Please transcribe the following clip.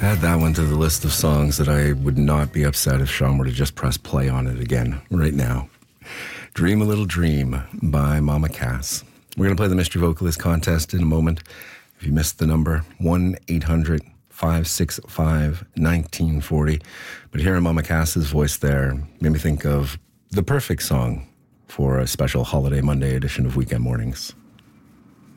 Add that one to the list of songs that I would not be upset if Sean were to just press play on it again right now. Dream a Little Dream by Mama Cass. We're going to play the Mystery Vocalist contest in a moment. If you missed the number, 1-800-565-1940. But hearing Mama Cass's voice there made me think of the perfect song for a special holiday Monday edition of Weekend Mornings.